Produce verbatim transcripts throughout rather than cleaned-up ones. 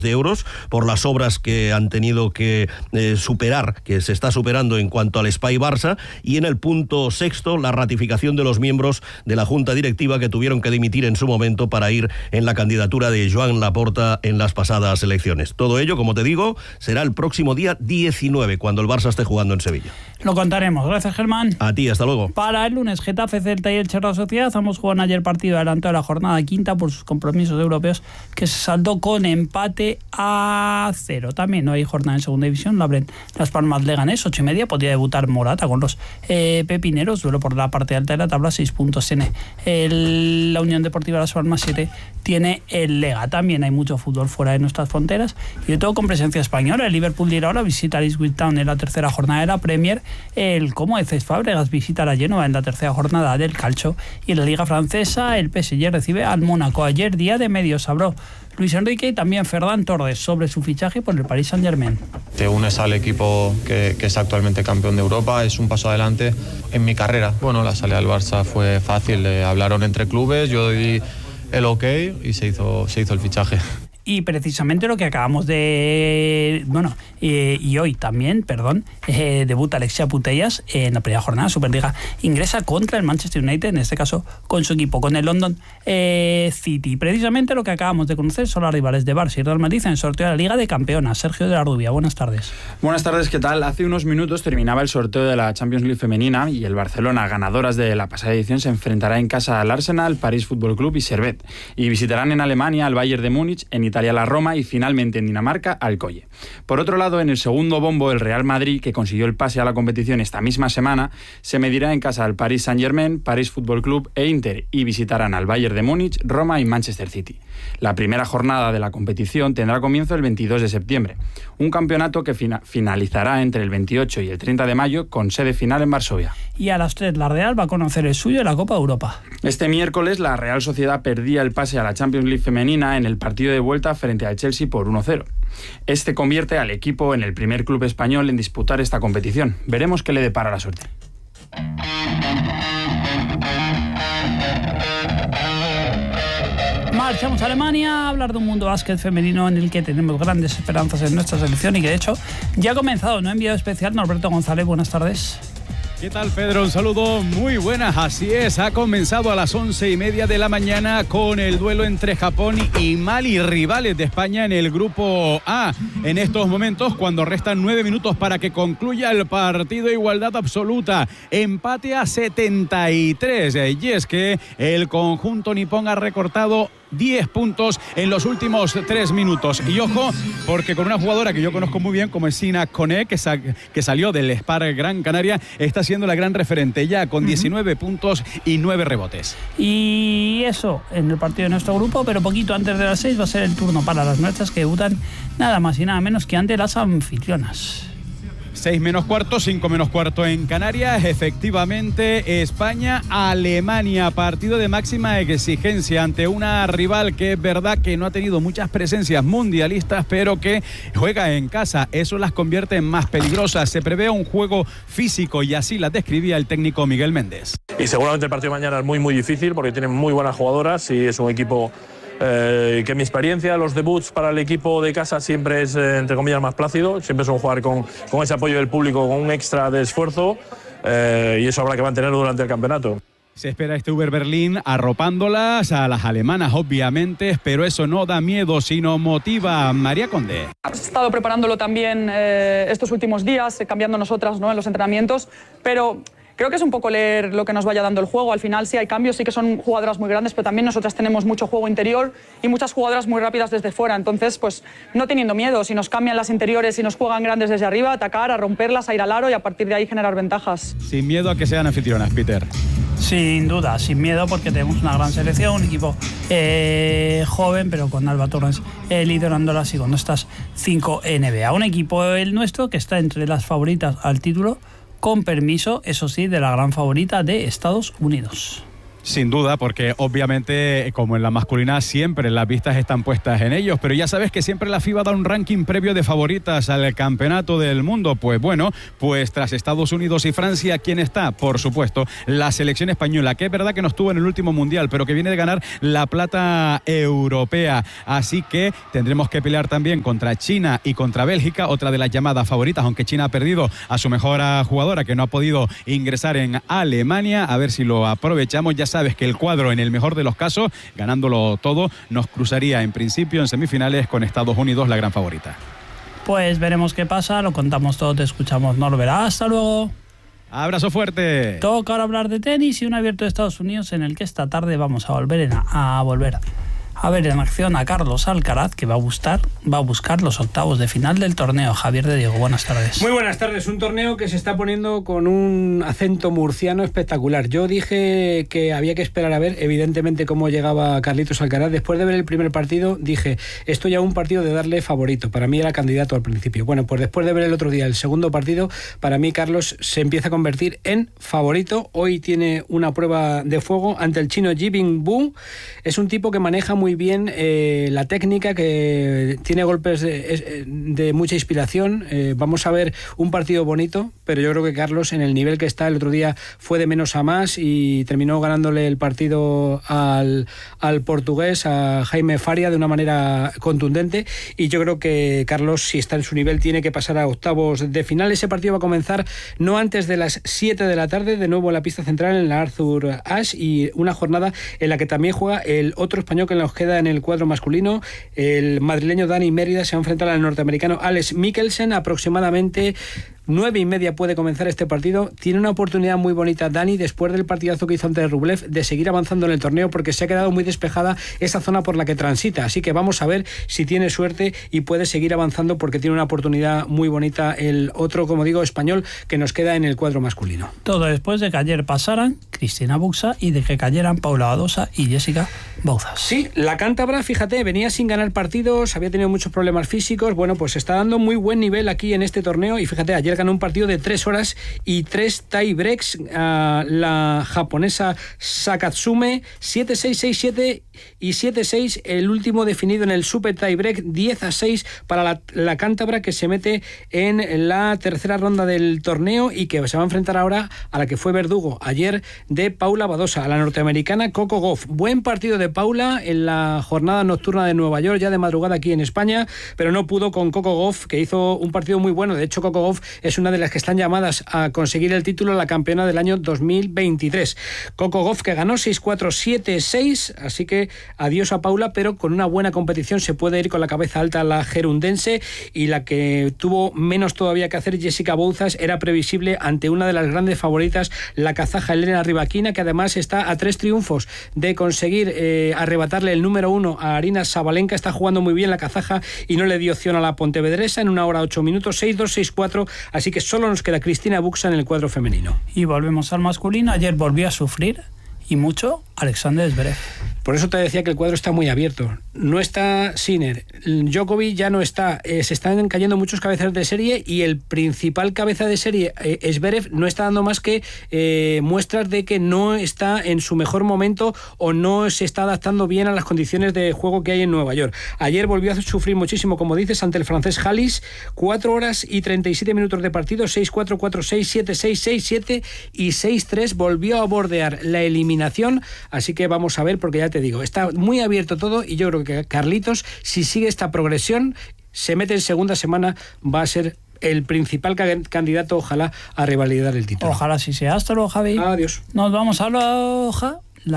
de euros por las obras que han tenido que eh, superar, que se está superando en cuanto al Espai Barça, y en el punto sexto, la ratificación de los miembros de la Junta Directiva que tuvieron que dimitir en su momento para ir en la candidatura de Joan Laporta en las pasadas elecciones. Todo ello, como te digo, será el próximo día diecinueve, cuando el Barça esté jugando en Sevilla. Lo contaremos. Gracias, Germán. A ti, hasta luego. Para el lunes, Getafe, Celta y el Real Sociedad. Ambos jugaron ayer partido adelantado de la jornada quinta por sus compromisos europeos, que se saldó con empate a cero. También no hay jornada en segunda división. La abren Las Palmas Leganés, ocho y media. Podría debutar Morata con los eh, pepineros. Duelo por la parte alta de la tabla, seis puntos tiene el, la Unión Deportiva Las Palmas, siete tiene el Lega. También hay mucho fútbol fuera de nuestras fronteras y de todo con presencia española. El Liverpool irá ahora a visitar Ipswich Town en la tercera jornada de la Premier. El Como de Cesc Fábregas visita a Génova en la tercera jornada del Calcio, y en la Liga Francesa el P S G recibe al Mónaco. Ayer día de medios habló Luis Enrique y también Ferran Torres sobre su fichaje por el Paris Saint-Germain. Te unes al equipo que, que es actualmente campeón de Europa, es un paso adelante en mi carrera. Bueno, la salida del Barça fue fácil, eh, hablaron entre clubes, yo di el ok y se hizo, se hizo el fichaje. Y precisamente lo que acabamos de... Bueno, eh, y hoy también, perdón, eh, debuta Alexia Putellas en la primera jornada de Superliga ingresa contra el Manchester United, en este caso con su equipo, con el London eh, City. Precisamente lo que acabamos de conocer son las rivales de Barça y Real Madrid en el sorteo de la Liga de Campeonas. Sergio de la Rubia, buenas tardes. Buenas tardes, ¿qué tal? Hace unos minutos terminaba el sorteo de la Champions League femenina y el Barcelona, ganadoras de la pasada edición, se enfrentará en casa al Arsenal, París Fútbol Club y Servette. Y visitarán en Alemania al Bayern de Múnich, en Italia la Roma y finalmente en Dinamarca al Colle. Por otro lado, en el segundo bombo, el Real Madrid, que consiguió el pase a la competición esta misma semana, se medirá en casa al Paris Saint-Germain, París Fútbol Club e Inter, y visitarán al Bayern de Múnich, Roma y Manchester City. La primera jornada de la competición tendrá comienzo el veintidós de septiembre, un campeonato que fina- finalizará entre el veintiocho y el treinta de mayo con sede final en Varsovia. Y a las tres la Real va a conocer el suyo en la Copa Europa. Este miércoles la Real Sociedad perdía el pase a la Champions League femenina en el partido de vuelta frente al Chelsea por uno cero. Este convierte al equipo en el primer club español en disputar esta competición. Veremos qué le depara la suerte. Marchamos a Alemania a hablar de un mundo básquet femenino en el que tenemos grandes esperanzas en nuestra selección y que de hecho ya ha comenzado, ¿no? Enviado especial Norberto González, buenas tardes. ¿Qué tal, Pedro? Un saludo muy buenas. Así es, ha comenzado a las once y media de la mañana con el duelo entre Japón y Mali, rivales de España en el grupo A. En estos momentos, cuando restan nueve minutos para que concluya el partido, igualdad absoluta, empate a setenta y tres. Y es que el conjunto nipón ha recortado diez puntos en los últimos tres minutos. Y ojo, porque con una jugadora que yo conozco muy bien, como es Sina Koné, que, sa- que salió del Spar Gran Canaria, está siendo la gran referente ya con diecinueve uh-huh. puntos y nueve rebotes. Y eso en el partido de nuestro grupo, pero poquito antes de las seis va a ser el turno para las nuestras, que debutan nada más y nada menos que ante las anfitrionas. seis menos cuarto, cinco menos cuarto en Canarias. Efectivamente, España-Alemania, partido de máxima exigencia ante una rival que es verdad que no ha tenido muchas presencias mundialistas, pero que juega en casa. Eso las convierte en más peligrosas. Se prevé un juego físico y así las describía el técnico Miguel Méndez. Y seguramente el partido de mañana es muy muy difícil porque tienen muy buenas jugadoras y es un equipo Eh, que mi experiencia, los debuts para el equipo de casa siempre es, eh, entre comillas, más plácido, siempre son jugar con, con ese apoyo del público, con un extra de esfuerzo, eh, y eso habrá que mantenerlo durante el campeonato. Se espera este Uber Berlín arropándolas a las alemanas, obviamente, pero eso no da miedo, sino motiva. María Conde. Hemos estado preparándolo también eh, estos últimos días, eh, cambiando nosotras, ¿no?, en los entrenamientos, pero creo que es un poco leer lo que nos vaya dando el juego. Al final sí hay cambios, sí que son jugadoras muy grandes, pero también nosotras tenemos mucho juego interior y muchas jugadoras muy rápidas desde fuera. Entonces, pues no teniendo miedo, si nos cambian las interiores, si nos juegan grandes desde arriba, atacar, a romperlas, a ir al aro y a partir de ahí generar ventajas. Sin miedo a que sean anfitrionas, Peter. Sin duda, sin miedo, porque tenemos una gran selección, un equipo eh, joven, pero con Alba Torres eh, liderándolas y con estas cinco N B A. Un equipo, el nuestro, que está entre las favoritas al título, con permiso, eso sí, de la gran favorita de Estados Unidos. Sin duda, porque obviamente, como en la masculina, siempre las vistas están puestas en ellos, pero ya sabes que siempre la FIBA da un ranking previo de favoritas al campeonato del mundo. Pues bueno, pues tras Estados Unidos y Francia, ¿quién está? Por supuesto, la selección española, que es verdad que no estuvo en el último mundial, pero que viene de ganar la plata europea. Así que tendremos que pelear también contra China y contra Bélgica, otra de las llamadas favoritas, aunque China ha perdido a su mejor jugadora, que no ha podido ingresar en Alemania. A ver si lo aprovechamos. Ya sabes que el cuadro, en el mejor de los casos, ganándolo todo, nos cruzaría en principio en semifinales con Estados Unidos, la gran favorita. Pues veremos qué pasa, lo contamos todo, te escuchamos, Norbert. Hasta luego. Abrazo fuerte. Toca ahora hablar de tenis y un abierto de Estados Unidos en el que esta tarde vamos a volver en, a volver a ver en acción a Carlos Alcaraz, que va a buscar, va a buscar los octavos de final del torneo. Javier de Diego, buenas tardes. Muy buenas tardes. Un torneo que se está poniendo con un acento murciano espectacular. Yo dije que había que esperar a ver, evidentemente, cómo llegaba Carlitos Alcaraz. Después de ver el primer partido, dije, esto ya es un partido de darle favorito. Para mí era candidato al principio. Bueno, pues después de ver el otro día el segundo partido, para mí Carlos se empieza a convertir en favorito. Hoy tiene una prueba de fuego ante el chino Ji Bingbu. Es un tipo que maneja muy bien eh, la técnica, que tiene golpes de, de mucha inspiración. Eh, vamos a ver un partido bonito, pero yo creo que Carlos, en el nivel que está, el otro día fue de menos a más y terminó ganándole el partido al, al portugués, a Jaime Faria, de una manera contundente, y yo creo que Carlos, si está en su nivel, tiene que pasar a octavos de final. Ese partido va a comenzar no antes de las siete de la tarde, de nuevo en la pista central, en la Arthur Ashe, y una jornada en la que también juega el otro español que nos queda en el cuadro masculino. El madrileño Dani Mérida se va a enfrentar al norteamericano Alex Mikkelsen. Aproximadamente nueve y media puede comenzar este partido. Tiene una oportunidad muy bonita Dani, después del partidazo que hizo ante Rublev, de seguir avanzando en el torneo, porque se ha quedado muy despejada esa zona por la que transita. Así que vamos a ver si tiene suerte y puede seguir avanzando, porque tiene una oportunidad muy bonita el otro, como digo, español que nos queda en el cuadro masculino. Todo después de que ayer pasaran Cristina Buxa y de que cayeran Paula Badosa y Jessica Bouzas. Sí, la cántabra, fíjate, venía sin ganar partidos, había tenido muchos problemas físicos. Bueno, pues está dando muy buen nivel aquí en este torneo, y fíjate, ayer ganó un partido de tres horas y tres tie breaks a la japonesa Sakatsume, siete seis, seis siete y siete seis, el último definido en el super tie break, diez a seis para la, la cántabra, que se mete en la tercera ronda del torneo y que se va a enfrentar ahora a la que fue verdugo ayer de Paula Badosa, a la norteamericana Coco Gauff. Buen partido de Paula en la jornada nocturna de Nueva York, ya de madrugada aquí en España, pero no pudo con Coco Gauff, que hizo un partido muy bueno. De hecho, Coco Gauff es una de las que están llamadas a conseguir el título, la campeona del año dos mil veintitrés. Coco Gauff, que ganó seis cuatro, siete seis, así que adiós a Paula, pero con una buena competición se puede ir con la cabeza alta la gerundense, y la que tuvo menos todavía que hacer, Jessica Bouzas, era previsible ante una de las grandes favoritas, la kazaja Elena Rybakina, que además está a tres triunfos de conseguir eh, arrebatarle el número uno a Arina Sabalenka. Está jugando muy bien la kazaja y no le dio opción a la pontevedresa en una hora ocho minutos, seis dos, seis cuatro, así que solo nos queda Cristina Buxa en el cuadro femenino. Y volvemos al masculino. Ayer volvió a sufrir, y mucho, Alexander Zverev. Por eso te decía que el cuadro está muy abierto. No está Sinner, Djokovic ya no está, eh, se están cayendo muchos cabezas de serie, y el principal cabeza de serie, eh, Zverev, no está dando más que eh, muestras de que no está en su mejor momento, o no se está adaptando bien a las condiciones de juego que hay en Nueva York. Ayer volvió a sufrir muchísimo, como dices, ante el francés Halis, cuatro horas y treinta y siete minutos de partido, seis cuatro, cuatro seis, siete seis, seis siete y seis tres, volvió a bordear la eliminación. Así que vamos a ver, porque ya te digo, está muy abierto todo, y yo creo que Carlitos, si sigue esta progresión, se mete en segunda semana, va a ser el principal candidato, ojalá, a revalidar el título. Ojalá sí sea. Hasta luego, Javi. Adiós. Nos vamos a la hoja,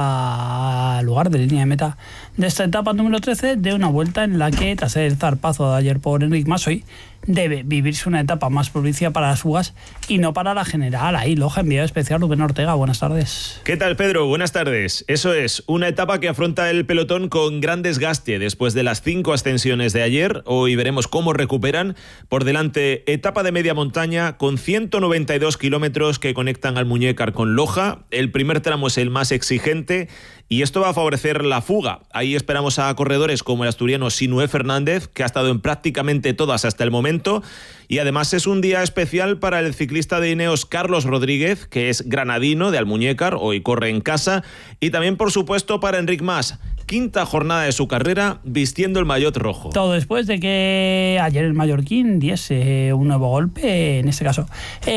la lugar de línea de meta de esta etapa número trece, de una vuelta en la que, tras el zarpazo de ayer por Enric Mas, debe vivirse una etapa más propicia para las fugas y no para la general. Ahí, Loja, enviado especial Rubén Ortega. Buenas tardes. ¿Qué tal, Pedro? Buenas tardes. Eso es, una etapa que afronta el pelotón con gran desgaste después de las cinco ascensiones de ayer. Hoy veremos cómo recuperan. Por delante, etapa de media montaña con ciento noventa y dos kilómetros que conectan al Muñécar con Loja. El primer tramo es el más exigente y esto va a favorecer la fuga. Ahí esperamos a corredores como el asturiano Sinué Fernández, que ha estado en prácticamente todas hasta el momento, y además es un día especial para el ciclista de Ineos Carlos Rodríguez, que es granadino de Almuñécar, hoy corre en casa, y también por supuesto para Enric Mas, quinta jornada de su carrera vistiendo el maillot rojo. Todo después de que ayer el mallorquín diese un nuevo golpe, en este caso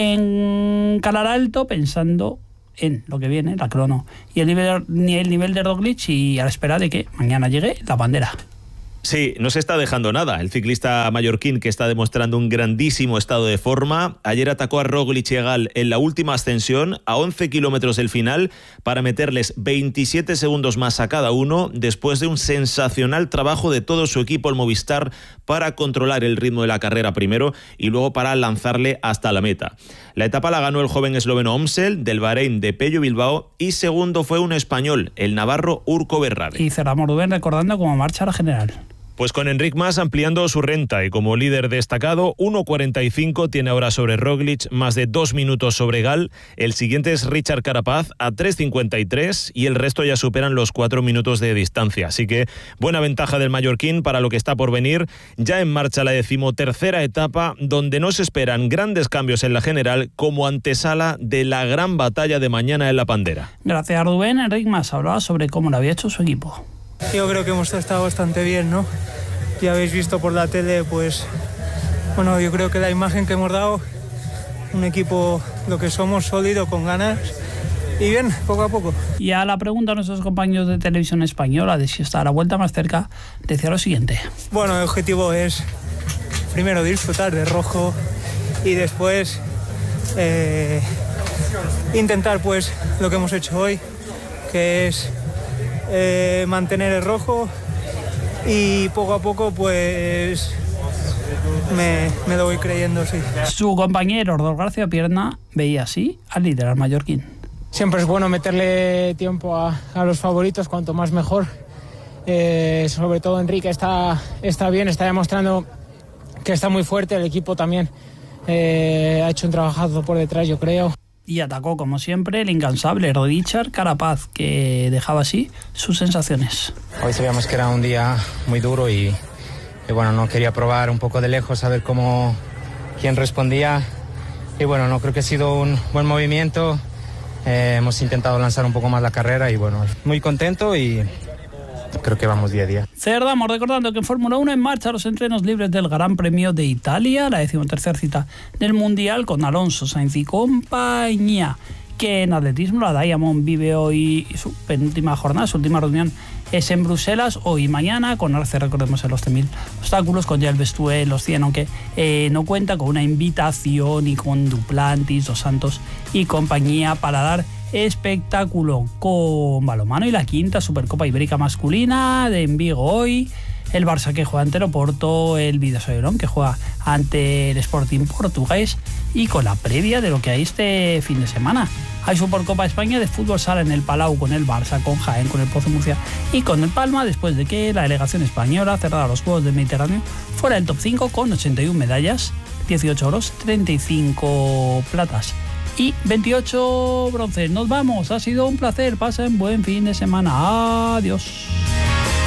en Calar Alto, pensando en lo que viene, la crono, y el nivel, el nivel de Roglic, y a la espera de que mañana llegue la bandera. Sí, no se está dejando nada. El ciclista mallorquín, que está demostrando un grandísimo estado de forma, ayer atacó a Roglic y Egal en la última ascensión, a once kilómetros del final, para meterles veintisiete segundos más a cada uno, después de un sensacional trabajo de todo su equipo, el Movistar, para controlar el ritmo de la carrera primero y luego para lanzarle hasta la meta. La etapa la ganó el joven esloveno Omsel, del Bahrein de Pello Bilbao, y segundo fue un español, el navarro Urco Berrade. Y cerramos, Rubén, recordando cómo marcha la general. Pues con Enric Mas ampliando su renta y como líder destacado, uno cuarenta y cinco tiene ahora sobre Roglic, más de dos minutos sobre Gal. El siguiente es Richard Carapaz a tres cincuenta y tres y el resto ya superan los cuatro minutos de distancia. Así que buena ventaja del mallorquín para lo que está por venir. Ya en marcha la decimotercera etapa, donde no se esperan grandes cambios en la general como antesala de la gran batalla de mañana en la Pandera. Gracias, Rubén. Enric Mas hablaba sobre cómo lo había hecho su equipo. Yo creo que hemos estado bastante bien, ¿no? Ya habéis visto por la tele, pues, bueno, yo creo que la imagen que hemos dado, un equipo, lo que somos, sólido, con ganas, y bien, poco a poco. Y a la pregunta a nuestros compañeros de televisión española de si está a la vuelta más cerca, decía lo siguiente. Bueno, el objetivo es, primero, disfrutar de rojo, y después eh, intentar, pues, lo que hemos hecho hoy, que es Eh, mantener el rojo, y poco a poco pues me, me lo voy creyendo, sí. Su compañero Ordor García Pierna veía así al líder, al mallorquín. Siempre es bueno meterle tiempo a, a los favoritos, cuanto más mejor. Eh, sobre todo Enrique está, está bien, está demostrando que está muy fuerte. El equipo también eh, ha hecho un trabajazo por detrás, yo creo. Y atacó, como siempre, el incansable Richard Carapaz, que dejaba así sus sensaciones. Hoy sabíamos que era un día muy duro y, y bueno, no quería probar un poco de lejos a ver cómo, quién respondía. Y bueno, no creo que ha sido un buen movimiento. Eh, hemos intentado lanzar un poco más la carrera y bueno, muy contento y creo que vamos día a día. Cerramos recordando que en Fórmula uno en marcha los entrenos libres del Gran Premio de Italia, la decimotercera cita del Mundial con Alonso, Sainz y compañía. Que en atletismo la Diamond vive hoy su penúltima jornada, su última reunión es en Bruselas, hoy y mañana, con Arce, recordemos, en los cien mil obstáculos, con Gilles Bestué en los cien, aunque eh, no cuenta con una invitación, y con Duplantis, Dos Santos y compañía para dar espectáculo con balonmano y la quinta Supercopa Ibérica masculina de en Vigo hoy. El Barça, que juega ante el Oporto, el Vidasoa que juega ante el Sporting portugués, y con la previa de lo que hay este fin de semana. Hay Supercopa España de fútbol sala en el Palau con el Barça, con Jaén, con el Pozo Murcia y con el Palma, después de que la delegación española cerrara los Juegos del Mediterráneo fuera del top cinco con ochenta y una medallas, dieciocho oros, treinta y cinco platas y veintiocho bronces. Nos vamos, ha sido un placer, pasen buen fin de semana, adiós.